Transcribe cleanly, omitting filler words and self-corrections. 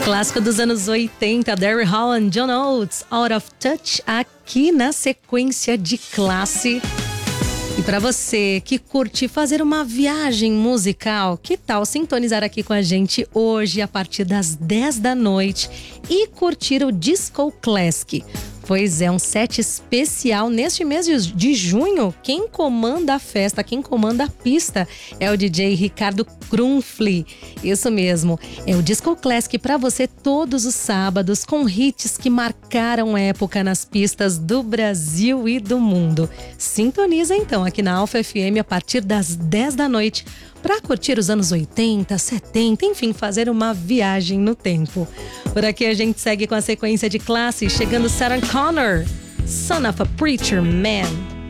Clássico dos anos 80, Derry Hall, John Oates, Out of Touch, aqui na sequência de classe. E para você que curte fazer uma viagem musical, que tal sintonizar aqui com a gente hoje a partir das 10 da noite e curtir o Disco Classic? Pois é, um set especial neste mês de junho. Quem comanda a festa, quem comanda a pista é o DJ Ricardo Krumfli. Isso mesmo, é o Disco Classic para você todos os sábados, com hits que marcaram época nas pistas do Brasil e do mundo. Sintoniza então aqui na Alfa FM a partir das 10 da noite para curtir os anos 80, 70, enfim, fazer uma viagem no tempo. Por aqui a gente segue com a sequência de classe, chegando Sarah Connor, Son of a Preacher Man.